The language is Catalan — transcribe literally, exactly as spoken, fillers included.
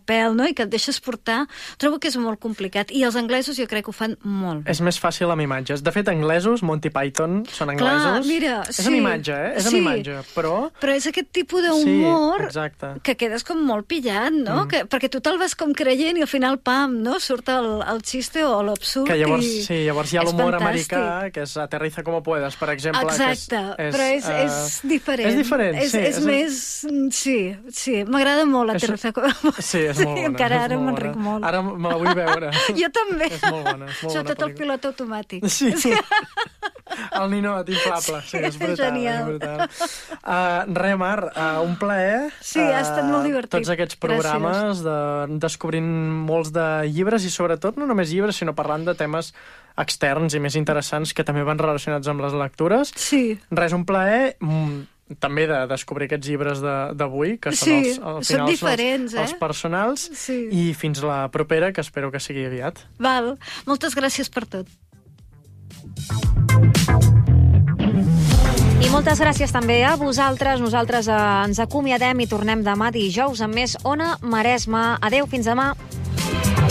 pèl, no? I que et deixes portar, trobo que és molt complicat. I els anglesos jo crec que ho fan molt bé. És més fàcil amb imatges. De fet, anglesos, Monty Python, són anglesos. Clar, mira, és sí. amb imatge, eh? És amb sí. imatge, però... Però és aquest tipus d'humor sí, que quedes com molt pillat, no? Mm. Que, perquè tu te'l vas com creient i al final, pam, no? Surt el, el xiste o l'absurd. Que llavors, i... sí, llavors hi ha l'humor americà, que és Aterriza como puedas, per exemple. Exacte, que és, és, però és, uh, és diferent. És diferent, és, sí. És, és més... Sí, sí, m'agrada molt Aterriza como puedas. Sí, és molt bona. Encara ara m'enric molt. Ara me la vull veure. Jo també. És molt bona. És molt Sobretot bona el pilot automàtic. Sí. El ninot inflable. Sí, és brutal. Genial. És brutal. Uh, re, Mar, uh, un plaer. Sí, ha estat molt divertit. Tots aquests programes, de, descobrint molts de llibres i sobretot no només llibres, sinó parlant de temes externs i més interessants que també van relacionats amb les lectures. Sí. Res, un plaer... Mm, també de descobrir aquests llibres d'avui, que són sí, els, al són final diferents, són els, eh? els personals, sí. I fins la propera, que espero que sigui aviat. Val, moltes gràcies per tot. I moltes gràcies també a vosaltres. Nosaltres eh, ens acomiadem i tornem demà dijous amb més Ona Maresme. Adéu, fins demà.